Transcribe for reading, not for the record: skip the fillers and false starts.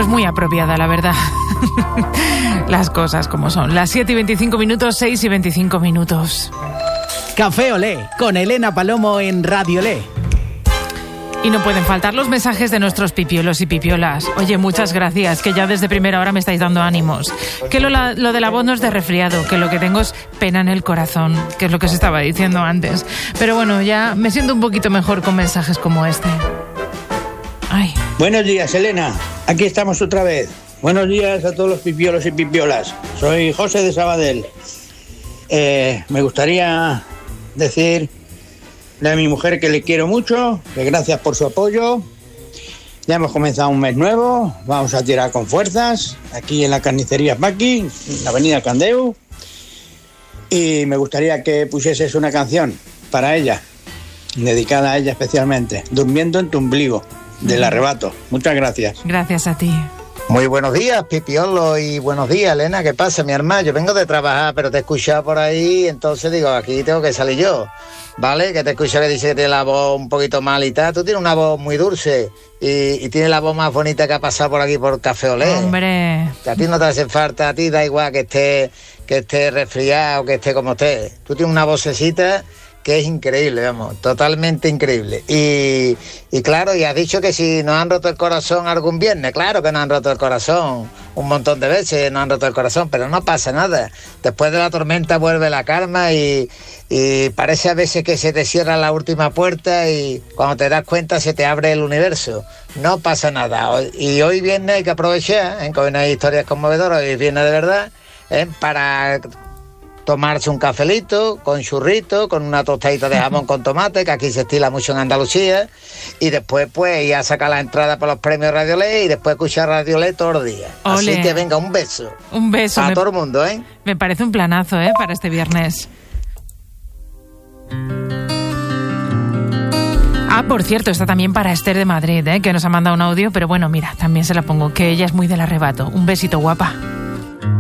Pues muy apropiada, la verdad. Las cosas como son. Las 7:25, 6:25. Café Olé, con Elena Palomo en Radio Olé. Y no pueden faltar los mensajes de nuestros pipiolos y pipiolas. Oye, muchas gracias, que ya desde primera hora me estáis dando ánimos. Que lo de la voz no es de resfriado, que lo que tengo es pena en el corazón, que es lo que os estaba diciendo antes. Pero bueno, ya me siento un poquito mejor con mensajes como este. Ay. Buenos días, Elena. Aquí estamos otra vez. Buenos días a todos los pipiolos y pipiolas. Soy José de Sabadell. Me gustaría decirle a mi mujer que le quiero mucho, que gracias por su apoyo. Ya hemos comenzado un mes nuevo, vamos a tirar con fuerzas, aquí en la carnicería Paqui, en la avenida Candeu. Y me gustaría que pusieses una canción para ella, dedicada a ella especialmente, Durmiendo en tu ombligo, del Arrebato. Muchas gracias. Gracias a ti. Muy buenos días, Pipiolo, y buenos días, Elena. ¿Qué pasa, mi hermano? Yo vengo de trabajar, pero te he escuchado por ahí, entonces digo, aquí tengo que salir yo, ¿vale? Que te escucho que dice que tiene la voz un poquito mal y tal. Tú tienes una voz muy dulce y tienes la voz más bonita que ha pasado por aquí por Café Olé. Hombre. Que a ti no te hace falta, a ti da igual que esté resfriado, que esté como esté. Tú tienes una vocecita que es increíble, vamos, totalmente increíble. Y claro, y has dicho que si nos han roto el corazón algún viernes, claro que nos han roto el corazón, un montón de veces nos han roto el corazón, pero no pasa nada. Después de la tormenta vuelve la calma y parece a veces que se te cierra la última puerta y cuando te das cuenta se te abre el universo. No pasa nada. Y hoy viernes hay que aprovechar, que hoy no hay historias conmovedoras, hoy viernes de verdad, para tomarse un cafelito con churrito, con una tostadita de jamón con tomate, que aquí se estila mucho en Andalucía, y después pues ir a sacar la entrada por los premios Radio Olé y después escuchar Radio Olé todos los días. Ole. Así que venga, un beso. Un beso. A todo el mundo, ¿eh? Me parece un planazo, para este viernes. Ah, por cierto, está también para Esther de Madrid, que nos ha mandado un audio, pero bueno, mira, también se la pongo, que ella es muy del Arrebato. Un besito, guapa.